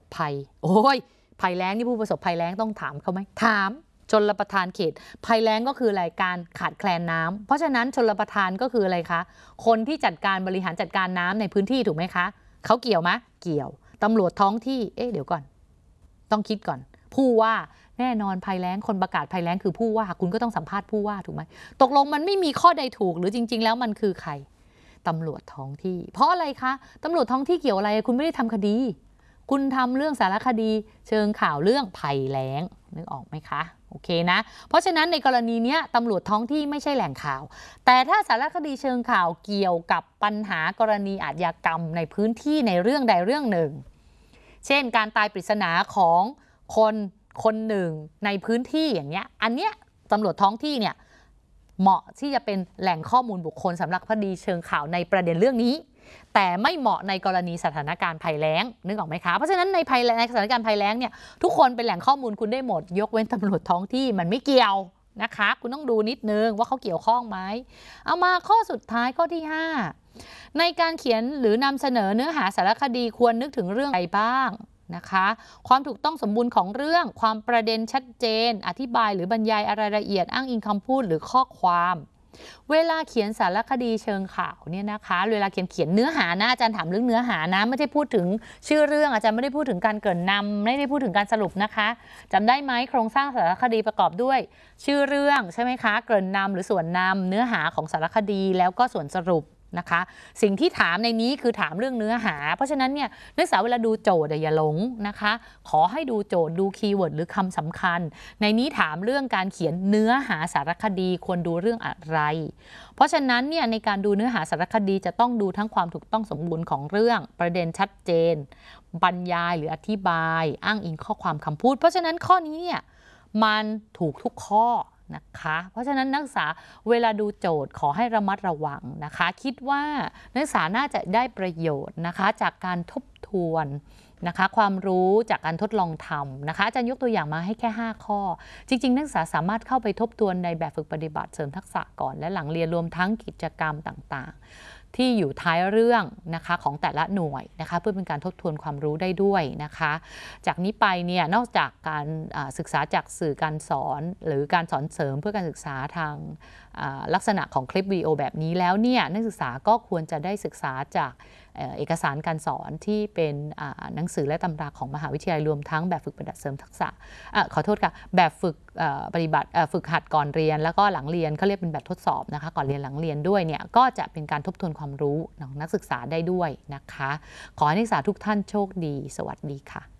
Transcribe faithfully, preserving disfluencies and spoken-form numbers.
ภัยโอ้ยภัยแล้งนี่ผู้ประสบภัยแล้งต้องถามเขาไหมถามชลประทานเขตภัยแล้งก็คืออะไรการขาดแคลนน้ำเพราะฉะนั้นชลประทานก็คืออะไรคะคนที่จัดการบริหารจัดการน้ำในพื้นที่ถูกไหมคะเขาเกี่ยวไหมเกี่ยวตำรวจท้องที่เอ๊ะเดี๋ยวก่อนต้องคิดก่อนผู้ว่าแน่นอนภัยแล้งคนประกาศภัยแล้งคือผู้ว่าคุณก็ต้องสัมภาษณ์ผู้ว่าถูกไหมตกลงมันไม่มีข้อใดถูกหรือจริงๆแล้วมันคือใครตำรวจท้องที่เพราะอะไรคะตำรวจท้องที่เกี่ยวอะไรคุณไม่ได้ทำคดีคุณทำเรื่องสารคดีเชิงข่าวเรื่องภัยแล้งนึกออกไหมคะโอเคนะเพราะฉะนั้นในกรณีนี้ตำรวจท้องที่ไม่ใช่แหล่งข่าวแต่ถ้าสารคดีเชิงข่าวเกี่ยวกับปัญหากรณีอาชญากรรมในพื้นที่ในเรื่องใดเรื่องหนึ่งเช่นการตายปริศนาของคนคนหนึ่งในพื้นที่อย่างเงี้ยอันเนี้ยตำรวจท้องที่เนี่ยเหมาะที่จะเป็นแหล่งข้อมูลบุคคลสำหรับคดีเชิงข่าวในประเด็นเรื่องนี้แต่ไม่เหมาะในกรณีสถานการณ์ภัยแล้งนึกออกไหมคะเพราะฉะนั้นในภัยในสถานการณ์ภัยแล้งเนี่ยทุกคนเป็นแหล่งข้อมูลคุณได้หมดยกเว้นตำรวจท้องที่มันไม่เกี่ยวนะคะคุณต้องดูนิดนึงว่าเขาเกี่ยวข้องไหมเอามาข้อสุดท้ายข้อที่ห้าในการเขียนหรือนำเสนอเนื้อหาสารคดีควรนึกถึงเรื่องอะไรบ้างนะคะความถูกต้องสมบูรณ์ของเรื่องความประเด็นชัดเจนอธิบายหรือบรรยายอะไรละเอียดอ้างอิงคำพูดหรือข้อความเวลาเขียนสารคดีเชิงข่าวเนี่ยนะคะเวลาเขียนเขียนเนื้อหานะอาจารย์ถามเรื่องเนื้อหานะไม่ได้พูดถึงชื่อเรื่องอาจารย์ไม่ได้พูดถึงการเกริ่นนำไม่ได้พูดถึงการสรุปนะคะจำได้ไหมโครงสร้างสารคดีประกอบด้วยชื่อเรื่องใช่ไหมคะเกริ่นนำหรือส่วนนำเนื้อหาของสารคดีแล้วก็ส่วนสรุปนะคะสิ่งที่ถามในนี้คือถามเรื่องเนื้อหาเพราะฉะนั้นเนี่ยนักศึกษาเวลาดูโจทย์อย่าหลงนะคะขอให้ดูโจทย์ดูคีย์เวิร์ดหรือคำสำคัญในนี้ถามเรื่องการเขียนเนื้อหาสารคดีควรดูเรื่องอะไรเพราะฉะนั้นเนี่ยในการดูเนื้อหาสารคดีจะต้องดูทั้งความถูกต้องสมบูรณ์ของเรื่องประเด็นชัดเจนบรรยายหรืออธิบายอ้างอิงข้อความคำพูดเพราะฉะนั้นข้อนี้เนี่ยมันถูกทุกข้อนะคะเพราะฉะนั้นนักศึกษาเวลาดูโจทย์ขอให้ระมัดระวังนะคะคิดว่านักศึกษาน่าจะได้ประโยชน์นะคะจากการทบทวนนะคะความรู้จากการทดลองทำนะคะอาจารย์ยกตัวอย่างมาให้แค่ห้าข้อจริงๆนักศึกษาสามารถเข้าไปทบทวนในแบบฝึกปฏิบัติเสริมทักษะก่อนและหลังเรียนรวมทั้งกิจกรรมต่างๆที่อยู่ท้ายเรื่องนะคะของแต่ละหน่วยนะคะเพื่อเป็นการทบทวนความรู้ได้ด้วยนะคะจากนี้ไปเนี่ยนอกจากการศึกษาจากสื่อการสอนหรือการสอนเสริมเพื่อการศึกษาทางลักษณะของคลิปวิดีโอแบบนี้แล้วเนี่ยนักศึกษาก็ควรจะได้ศึกษาจากเอกสารการสอนที่เป็นหนังสือและตำราของมหาวิทยาลัยรวมทั้งแบบฝึกปฏิบัติเสริมทักษะขอโทษค่ะแบบฝึกปฏิบัติฝึกหัดก่อนเรียนแล้วก็หลังเรียนเขาเรียกเป็นแบบทดสอบนะคะก่อนเรียนหลังเรียนด้วยเนี่ยก็จะเป็นการทบทวนความรู้ของนักศึกษาได้ด้วยนะคะขอให้นักศึกษาทุกท่านโชคดีสวัสดีค่ะ